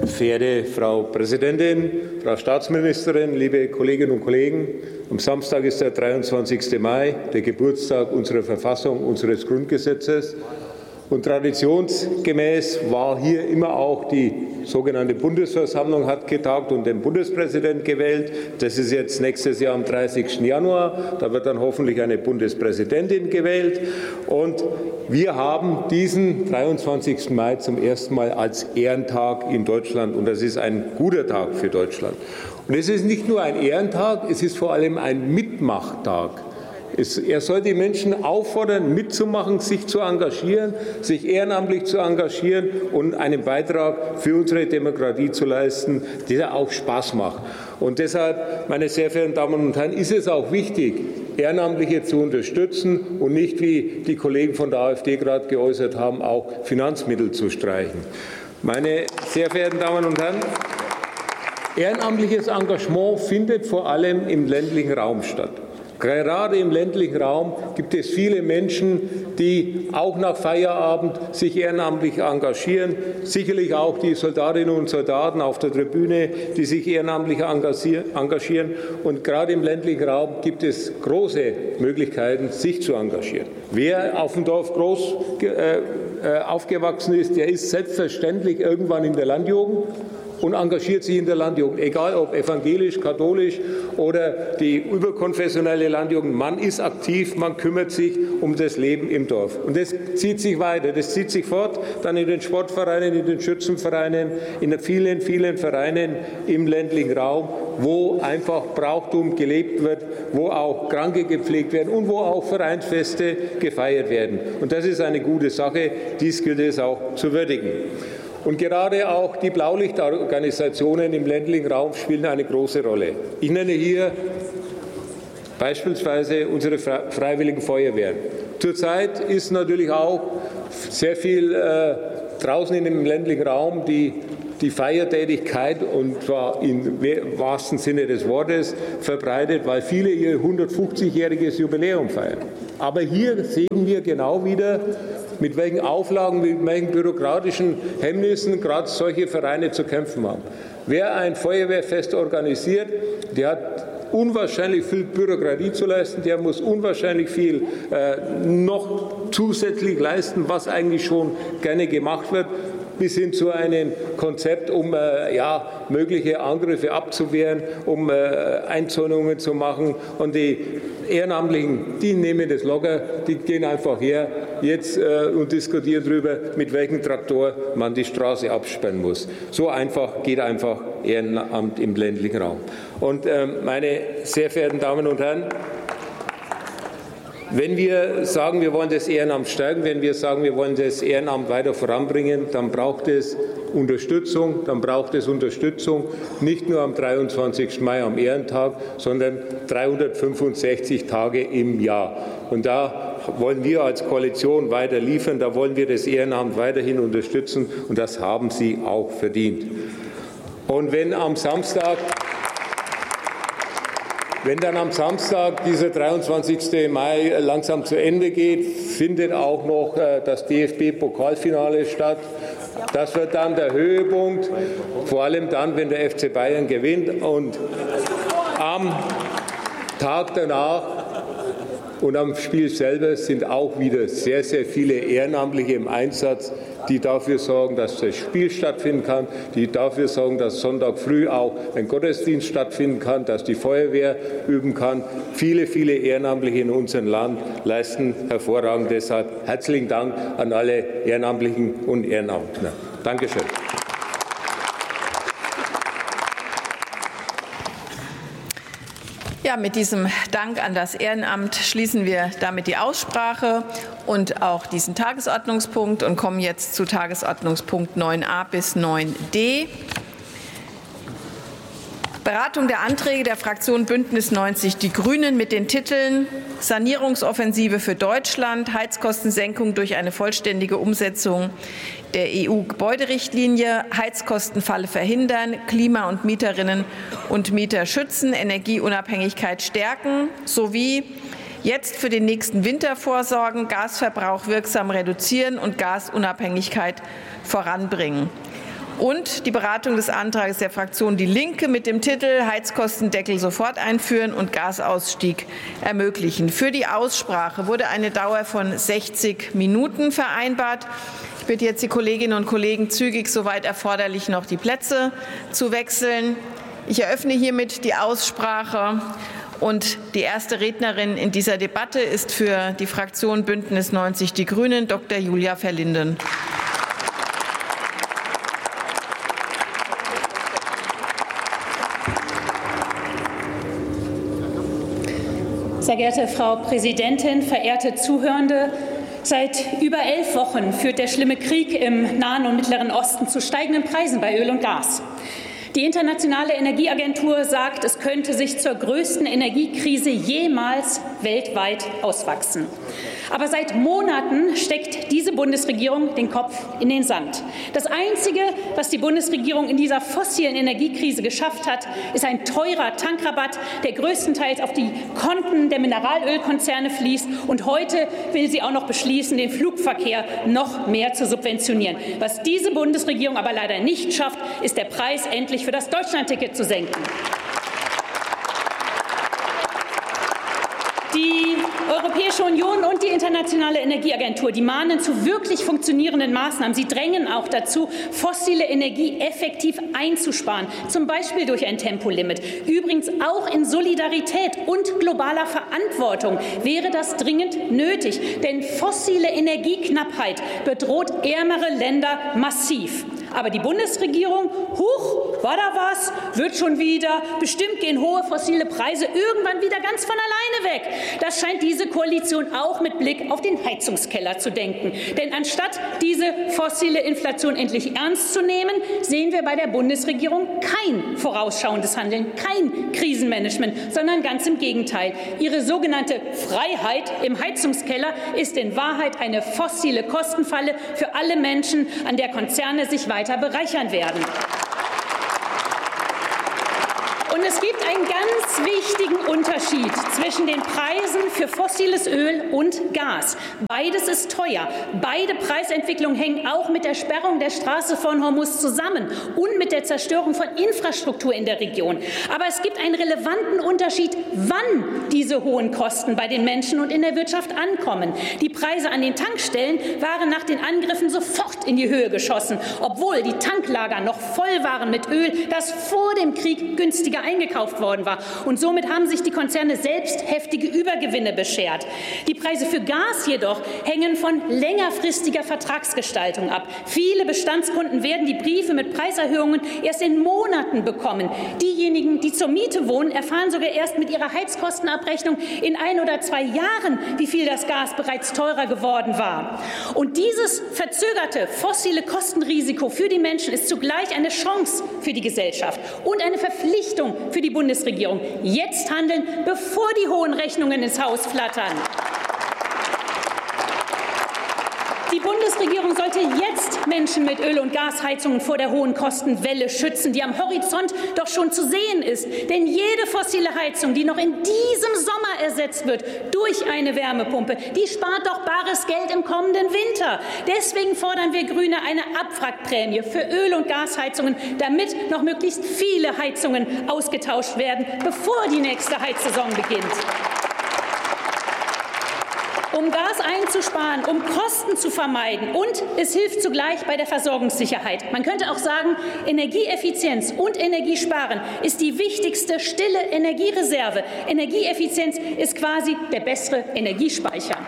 Verehrte Frau Präsidentin, Frau Staatsministerin, liebe Kolleginnen und Kollegen! Am Samstag ist der 23. Mai, der Geburtstag unserer Verfassung, unseres Grundgesetzes. Und traditionsgemäß war hier immer auch die sogenannte Bundesversammlung hat getagt und den Bundespräsidenten gewählt. Das ist jetzt nächstes Jahr am 30. Januar. Da wird dann hoffentlich eine Bundespräsidentin gewählt. Und wir haben diesen 23. Mai zum ersten Mal als Ehrentag in Deutschland. Und das ist ein guter Tag für Deutschland. Und es ist nicht nur ein Ehrentag, es ist vor allem ein Mitmachtag. Er soll die Menschen auffordern, mitzumachen, sich zu engagieren, sich ehrenamtlich zu engagieren und einen Beitrag für unsere Demokratie zu leisten, der auch Spaß macht. Und deshalb, meine sehr verehrten Damen und Herren, ist es auch wichtig, Ehrenamtliche zu unterstützen und nicht, wie die Kollegen von der AfD gerade geäußert haben, auch Finanzmittel zu streichen. Meine sehr verehrten Damen und Herren, ehrenamtliches Engagement findet vor allem im ländlichen Raum statt. Gerade im ländlichen Raum gibt es viele Menschen, die auch nach Feierabend sich ehrenamtlich engagieren. Sicherlich auch die Soldatinnen und Soldaten auf der Tribüne, die sich ehrenamtlich engagieren. Und gerade im ländlichen Raum gibt es große Möglichkeiten, sich zu engagieren. Wer auf dem Dorf aufgewachsen ist, der ist selbstverständlich irgendwann in der Landjugend und engagiert sich in der Landjugend, egal ob evangelisch, katholisch oder die überkonfessionelle Landjugend. Man ist aktiv, man kümmert sich um das Leben im Dorf. Und das zieht sich weiter, das zieht sich fort, dann in den Sportvereinen, in den Schützenvereinen, in vielen, vielen Vereinen im ländlichen Raum, wo einfach Brauchtum gelebt wird, wo auch Kranke gepflegt werden und wo auch Vereinsfeste gefeiert werden. Und das ist eine gute Sache, dies gilt es auch zu würdigen. Und gerade auch die Blaulichtorganisationen im ländlichen Raum spielen eine große Rolle. Ich nenne hier beispielsweise unsere Freiwilligen Feuerwehren. Zurzeit ist natürlich auch sehr viel draußen in dem ländlichen Raum die Feiertätigkeit, und zwar im wahrsten Sinne des Wortes, verbreitet, weil viele ihr 150-jähriges Jubiläum feiern. Aber hier sehen wir genau wieder, mit welchen Auflagen, mit welchen bürokratischen Hemmnissen gerade solche Vereine zu kämpfen haben. Wer ein Feuerwehrfest organisiert, der hat unwahrscheinlich viel Bürokratie zu leisten, der muss unwahrscheinlich viel noch zusätzlich leisten, was eigentlich schon gerne gemacht wird, bis hin zu einem Konzept, um mögliche Angriffe abzuwehren, um Einzäunungen zu machen. Und die Ehrenamtlichen, die nehmen das locker, die gehen einfach her jetzt und diskutieren darüber, mit welchem Traktor man die Straße absperren muss. So einfach geht einfach Ehrenamt im ländlichen Raum. Und meine sehr verehrten Damen und Herren, wenn wir sagen, wir wollen das Ehrenamt stärken, wenn wir sagen, wir wollen das Ehrenamt weiter voranbringen, dann braucht es Unterstützung. Dann braucht es Unterstützung nicht nur am 23. Mai, am Ehrentag, sondern 365 Tage im Jahr. Und da wollen wir als Koalition weiter liefern. Da wollen wir das Ehrenamt weiterhin unterstützen. Und das haben Sie auch verdient. Und wenn dann am Samstag dieser 23. Mai langsam zu Ende geht, findet auch noch das DFB-Pokalfinale statt. Das wird dann der Höhepunkt, vor allem dann, wenn der FC Bayern gewinnt. Und am Tag danach und am Spiel selber sind auch wieder sehr, sehr viele Ehrenamtliche im Einsatz, die dafür sorgen, dass das Spiel stattfinden kann, die dafür sorgen, dass Sonntag früh auch ein Gottesdienst stattfinden kann, dass die Feuerwehr üben kann. Viele, viele Ehrenamtliche in unserem Land leisten hervorragend. Deshalb herzlichen Dank an alle Ehrenamtlichen und Ehrenamtler. Dankeschön. Ja, mit diesem Dank an das Ehrenamt schließen wir damit die Aussprache und auch diesen Tagesordnungspunkt und kommen jetzt zu Tagesordnungspunkt 9a bis 9d. Beratung der Anträge der Fraktion Bündnis 90 Die Grünen mit den Titeln Sanierungsoffensive für Deutschland, Heizkostensenkung durch eine vollständige Umsetzung der EU-Gebäuderichtlinie, Heizkostenfalle verhindern, Klima- und Mieterinnen und Mieter schützen, Energieunabhängigkeit stärken sowie jetzt für den nächsten Winter vorsorgen, Gasverbrauch wirksam reduzieren und Gasunabhängigkeit voranbringen. und die Beratung des Antrags der Fraktion Die Linke mit dem Titel Heizkostendeckel sofort einführen und Gasausstieg ermöglichen. Für die Aussprache wurde eine Dauer von 60 Minuten vereinbart. Ich bitte jetzt die Kolleginnen und Kollegen, zügig soweit erforderlich noch die Plätze zu wechseln. Ich eröffne hiermit die Aussprache. Und die erste Rednerin in dieser Debatte ist für die Fraktion Bündnis 90 Die Grünen Dr. Julia Verlinden. Sehr geehrte Frau Präsidentin, verehrte Zuhörende! Seit über 11 Wochen führt der schlimme Krieg im Nahen und Mittleren Osten zu steigenden Preisen bei Öl und Gas. Die Internationale Energieagentur sagt, es könnte sich zur größten Energiekrise jemals weltweit auswachsen. Aber seit Monaten steckt diese Bundesregierung den Kopf in den Sand. Das Einzige, was die Bundesregierung in dieser fossilen Energiekrise geschafft hat, ist ein teurer Tankrabatt, der größtenteils auf die Konten der Mineralölkonzerne fließt. Und heute will sie auch noch beschließen, den Flugverkehr noch mehr zu subventionieren. Was diese Bundesregierung aber leider nicht schafft, ist der Preis endlich für das Deutschlandticket zu senken. Die Europäische Union und die Internationale Energieagentur, die mahnen zu wirklich funktionierenden Maßnahmen. Sie drängen auch dazu, fossile Energie effektiv einzusparen, zum Beispiel durch ein Tempolimit. Übrigens auch in Solidarität und globaler Verantwortung wäre das dringend nötig, denn fossile Energieknappheit bedroht ärmere Länder massiv. Aber die Bundesregierung, huch, war da was, wird schon wieder, bestimmt gehen hohe fossile Preise irgendwann wieder ganz von alleine weg. Das scheint diese Koalition auch mit Blick auf den Heizungskeller zu denken. Denn anstatt diese fossile Inflation endlich ernst zu nehmen, sehen wir bei der Bundesregierung kein vorausschauendes Handeln, kein Krisenmanagement, sondern ganz im Gegenteil. Ihre sogenannte Freiheit im Heizungskeller ist in Wahrheit eine fossile Kostenfalle für alle Menschen, an der Konzerne sich weiter bereichern werden. Und es gibt einen ganz wichtigen Unterschied zwischen den Preisen für fossiles Öl und Gas. Beides ist teuer. Beide Preisentwicklungen hängen auch mit der Sperrung der Straße von Hormuz zusammen und mit der Zerstörung von Infrastruktur in der Region. Aber es gibt einen relevanten Unterschied, wann diese hohen Kosten bei den Menschen und in der Wirtschaft ankommen. Die Preise an den Tankstellen waren nach den Angriffen sofort in die Höhe geschossen, obwohl die Tanklager noch voll waren mit Öl, das vor dem Krieg günstiger eingekauft worden war. Und somit haben sich die Konzerne selbst heftige Übergewinne beschert. Die Preise für Gas jedoch hängen von längerfristiger Vertragsgestaltung ab. Viele Bestandskunden werden die Briefe mit Preiserhöhungen erst in Monaten bekommen. Diejenigen, die zur Miete wohnen, erfahren sogar erst mit ihrer Heizkostenabrechnung in 1 oder 2 Jahren, wie viel das Gas bereits teurer geworden war. Und dieses verzögerte fossile Kostenrisiko für die Menschen ist zugleich eine Chance für die Gesellschaft und eine Verpflichtung für die Bundesregierung. Jetzt handeln, bevor die hohen Rechnungen ins Haus flattern. Die Bundesregierung sollte jetzt Menschen mit Öl- und Gasheizungen vor der hohen Kostenwelle schützen, die am Horizont doch schon zu sehen ist. Denn jede fossile Heizung, die noch in diesem Sommer ersetzt wird durch eine Wärmepumpe, die spart doch bares Geld im kommenden Winter. Deswegen fordern wir Grüne eine Abwrackprämie für Öl- und Gasheizungen, damit noch möglichst viele Heizungen ausgetauscht werden, bevor die nächste Heizsaison beginnt. Um Gas einzusparen, um Kosten zu vermeiden, und es hilft zugleich bei der Versorgungssicherheit. Man könnte auch sagen, Energieeffizienz und Energiesparen ist die wichtigste stille Energiereserve. Energieeffizienz ist quasi der bessere Energiespeicher.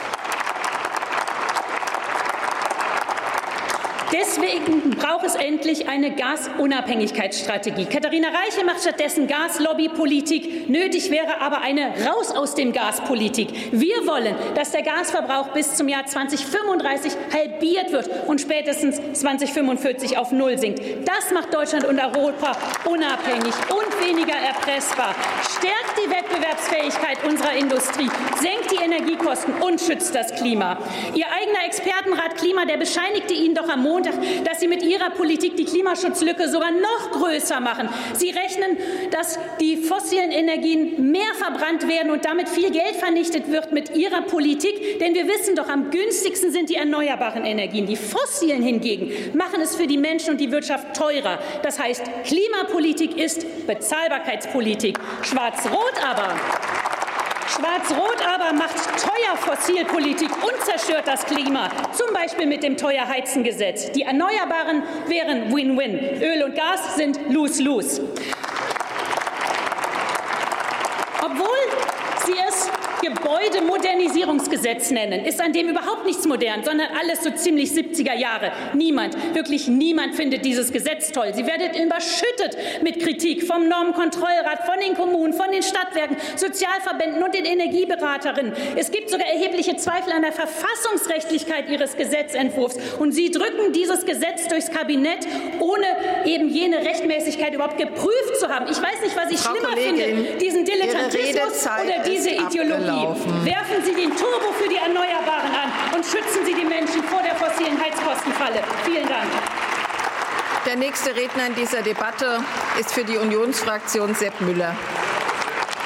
Deswegen braucht es endlich eine Gasunabhängigkeitsstrategie. Katharina Reiche macht stattdessen Gaslobbypolitik. Nötig wäre aber eine Raus aus dem Gaspolitik. Wir wollen, dass der Gasverbrauch bis zum Jahr 2035 halbiert wird und spätestens 2045 auf Null sinkt. Das macht Deutschland und Europa unabhängig und weniger erpressbar. stärkt die Wettbewerbsfähigkeit unserer Industrie, senkt die Energiekosten und schützt das Klima. Ihr eigener Expertenrat Klima, der bescheinigte Ihnen doch am Montag, dass Sie mit Ihrer Politik die Klimaschutzlücke sogar noch größer machen. Sie rechnen, dass die fossilen Energien mehr verbrannt werden und damit viel Geld vernichtet wird mit Ihrer Politik. Denn wir wissen doch, am günstigsten sind die erneuerbaren Energien. Die fossilen hingegen machen es für die Menschen und die Wirtschaft teurer. Das heißt, Klimapolitik ist Bezahlbarkeitspolitik. Schwarz-Rot aber macht teuer Fossilpolitik und zerstört das Klima, zum Beispiel mit dem Teuerheizengesetz. Die Erneuerbaren wären Win-Win. Öl und Gas sind Lose-Lose. Obwohl Sie es Gebäudemodernisierungsgesetz nennen, ist an dem überhaupt nichts modern, sondern alles so ziemlich 70er Jahre. Niemand, wirklich niemand findet dieses Gesetz toll. Sie werden überschüttet mit Kritik vom Normenkontrollrat, von den Kommunen, von den Stadtwerken, Sozialverbänden und den Energieberaterinnen. Es gibt sogar erhebliche Zweifel an der Verfassungsrechtlichkeit Ihres Gesetzentwurfs. Und Sie drücken dieses Gesetz durchs Kabinett, ohne eben jene Rechtmäßigkeit überhaupt geprüft zu haben. Ich weiß nicht, was ich schlimmer finde, diesen Dilettantismus oder diese Ideologie. Werfen Sie den Turbo für die Erneuerbaren an und schützen Sie die Menschen vor der fossilen Heizkostenfalle. Vielen Dank. Der nächste Redner in dieser Debatte ist für die Unionsfraktion Sepp Müller.